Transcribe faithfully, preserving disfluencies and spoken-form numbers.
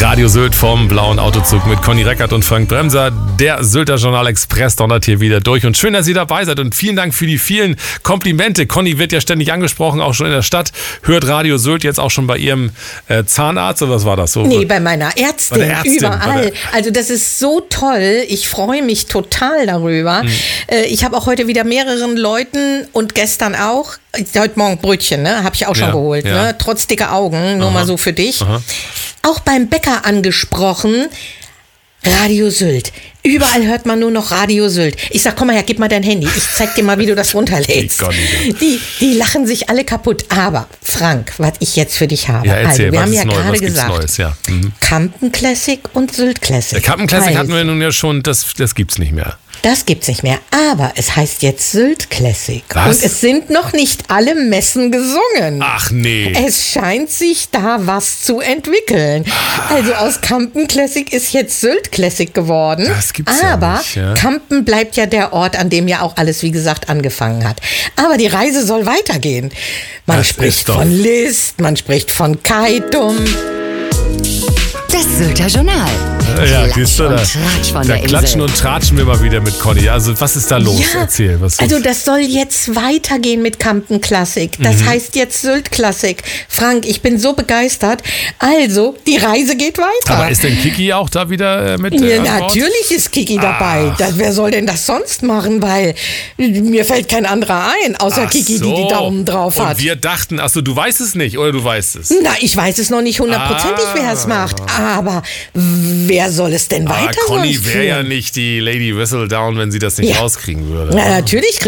Radio Sylt vom Blauen Autozug mit Conny Reckert und Frank Bremser. Der Sylter Journal Express donnert hier wieder durch. Und schön, dass ihr dabei seid. Und vielen Dank für die vielen Komplimente. Conny wird ja ständig angesprochen, auch schon in der Stadt. Hört Radio Sylt jetzt auch schon bei ihrem äh, Zahnarzt oder was war das so? Nee, bei meiner Ärztin, bei der Ärztin überall. Der... Also das ist so toll. Ich freue mich total darüber. Mhm. Äh, ich habe auch heute wieder mehreren Leuten und gestern auch, heute Morgen Brötchen, ne, habe ich auch schon ja, geholt. Ja. Ne? Trotz dicker Augen, nur Aha. mal so für dich. Aha. Auch beim Bäcker angesprochen, Radio Sylt. Überall hört man nur noch Radio Sylt. Ich sag, komm mal her, gib mal dein Handy. Ich zeig dir mal, wie du das runterlädst. Die, die lachen sich alle kaputt. Aber, Frank, was ich jetzt für dich habe. Ja, erzähl, also, wir haben ja neu, gerade gesagt, Neues, ja. mhm. Kampen Classic und Sylt Classic. Der Kampen Classic also, hatten wir nun ja schon, das, das gibt's nicht mehr. Das gibt's nicht mehr. Aber es heißt jetzt Sylt Classic. Was? Und es sind noch nicht alle Messen gesungen. Ach nee. Es scheint sich da was zu entwickeln. Also aus Kampen Classic ist jetzt Sylt Classic geworden. Das gibt's Aber ja nicht, ja. Kampen bleibt ja der Ort, an dem ja auch alles, wie gesagt, angefangen hat. Aber die Reise soll weitergehen. Man das spricht von List, man spricht von Kaitum. Das Sylter Journal. Ja, Klatsch du, und da, Tratsch von da der klatschen Insel. und tratschen wir mal wieder mit Conny. Also was ist da los? Ja, Erzähl. Was also das soll jetzt weitergehen mit Kampen Classic. Das mhm. heißt jetzt Sylt Classic. Frank, ich bin so begeistert. Also, die Reise geht weiter. Aber ist denn Kiki auch da wieder äh, mit? Ja, äh, natürlich ist Kiki dabei. Das, wer soll denn das sonst machen? Weil mir fällt kein anderer ein, außer Ach Kiki, so. die die Daumen drauf hat. Und wir dachten, achso, du weißt es nicht oder du weißt es? Na, ich weiß es noch nicht hundertprozentig, ah. wer es macht. Aber wer soll es denn weiter Ah, Conny sonst wäre ja führen? nicht die Lady Whistledown, wenn sie das nicht Ja. rauskriegen würde. Na, natürlich